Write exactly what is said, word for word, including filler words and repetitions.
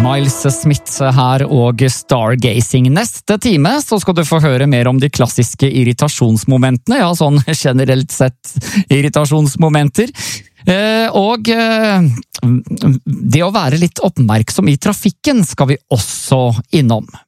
Miles Smith her og Stargazing. Neste time så skal du få høre mer om de klassiske irritasjonsmomentene, ja, sånn generelt sett irritasjonsmomenter. Eh, og eh, det å være litt oppmerksom i trafikken skal vi også innom.